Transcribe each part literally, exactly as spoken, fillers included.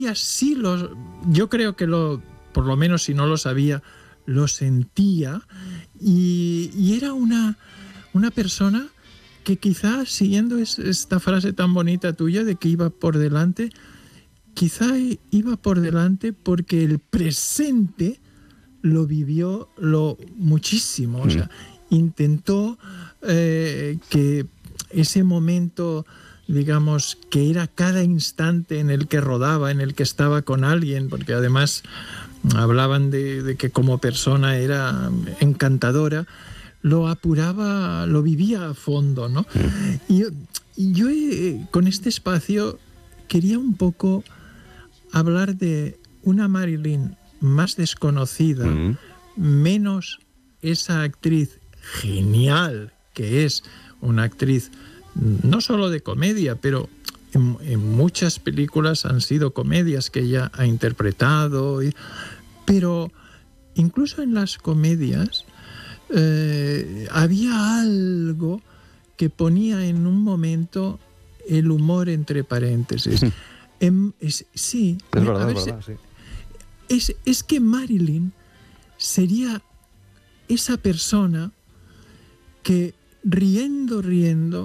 sí lo, yo creo que lo, por lo menos si no lo sabía, lo sentía, y, y era una, una persona que quizá, siguiendo es, esta frase tan bonita tuya de que iba por delante, quizá iba por delante porque el presente lo vivió lo muchísimo, o sea, intentó eh, que ese momento, digamos, que era cada instante en el que rodaba, en el que estaba con alguien, porque además hablaban de, de que como persona era encantadora, lo apuraba, lo vivía a fondo, ¿no? Y, y yo eh, con este espacio quería un poco hablar de una Marilyn más desconocida, mm. menos esa actriz genial que es una actriz no solo de comedia, pero en, en muchas películas han sido comedias que ella ha interpretado, y, pero incluso en las comedias eh, había algo que ponía en un momento el humor entre paréntesis. en, es, sí, es verdad, ver, es, verdad sí. es, es que Marilyn sería esa persona que riendo, riendo,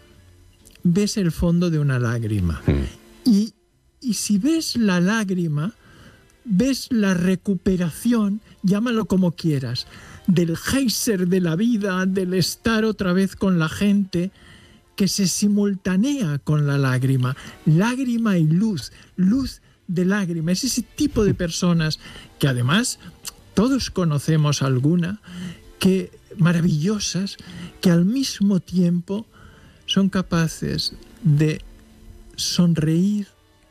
ves el fondo de una lágrima. Mm. Y, y si ves la lágrima, ves la recuperación, llámalo como quieras, del geyser de la vida, del estar otra vez con la gente, que se simultanea con la lágrima. Lágrima y luz, luz de lágrima. Es ese tipo de personas que además todos conocemos alguna, que maravillosas, que al mismo tiempo son capaces de sonreír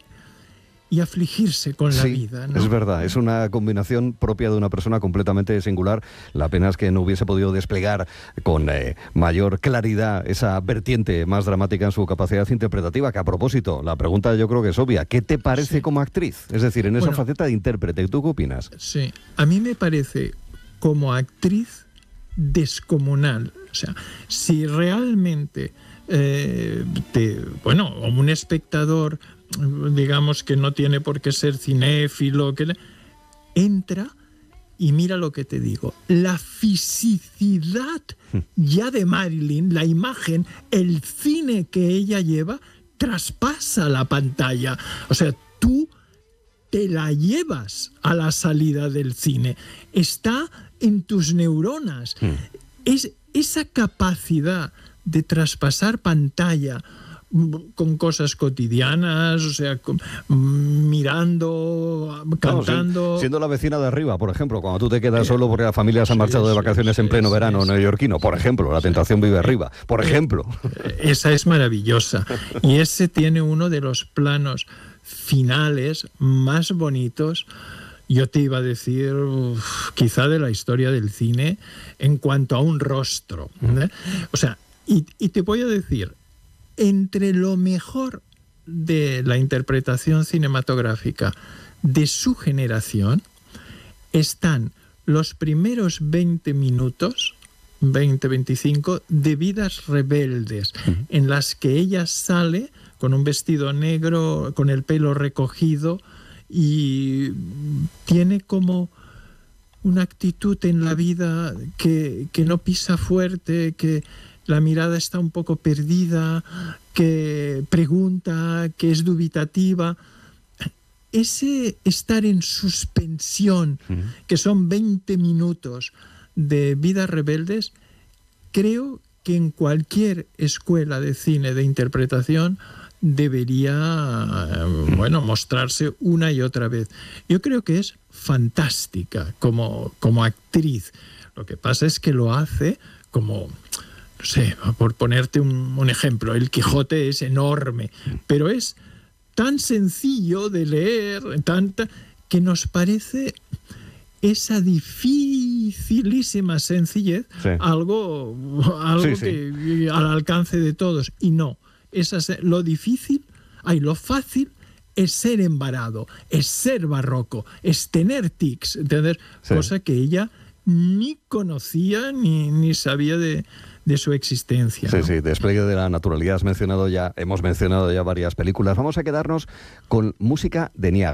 y afligirse con la sí, vida, ¿no? Es verdad, es una combinación propia de una persona completamente singular. La pena es que no hubiese podido desplegar con eh, mayor claridad esa vertiente más dramática en su capacidad interpretativa, que a propósito, la pregunta yo creo que es obvia. ¿Qué te parece sí. como actriz? Es decir, en esa bueno, faceta de intérprete, ¿tú qué opinas? Sí, a mí me parece como actriz descomunal. O sea, si realmente eh, te, bueno, un espectador, digamos que no tiene por qué ser cinéfilo, que entra y mira lo que te digo, la fisicidad ya de Marilyn, la imagen, el cine que ella lleva, traspasa la pantalla. O sea, tú te la llevas a la salida del cine. Está en tus neuronas. Mm. Es esa capacidad de traspasar pantalla con cosas cotidianas, o sea, con, mirando, cantando... No, siendo la vecina de arriba, por ejemplo, cuando tú te quedas eh, solo porque las familias sí, han marchado de vacaciones sí, en pleno sí, verano sí, neoyorquino, por ejemplo, La tentación vive arriba, por ejemplo. Esa es maravillosa. Y ese tiene uno de los planos finales más bonitos, yo te iba a decir, uf, quizá de la historia del cine, en cuanto a un rostro. ¿eh? O sea, y, y te voy a decir, entre lo mejor de la interpretación cinematográfica de su generación están los primeros veinte minutos, veinte, veinticinco, de Vidas rebeldes, uh-huh. en las que ella sale con un vestido negro, con el pelo recogido, y tiene como una actitud en la vida que, que no pisa fuerte, que la mirada está un poco perdida, que pregunta, que es dubitativa. Ese estar en suspensión, uh-huh. que son veinte minutos de Vidas rebeldes, creo que en cualquier escuela de cine de interpretación debería, bueno, mostrarse una y otra vez. Yo creo que es fantástica como, como actriz. Lo que pasa es que lo hace como... No sé, por ponerte un, un ejemplo, El Quijote es enorme, pero es tan sencillo de leer, tanta, que nos parece esa dificilísima sencillez, sí. algo, algo sí, que sí. al alcance de todos. Y no, esa, lo difícil, ay, lo fácil es ser embarado, es ser barroco, es tener tics, tener sí. cosa que ella ni conocía ni, ni sabía de... de su existencia. Sí, ¿no? sí, despliegue de la naturalidad. Has mencionado ya, hemos mencionado ya varias películas. Vamos a quedarnos con música de Niagara.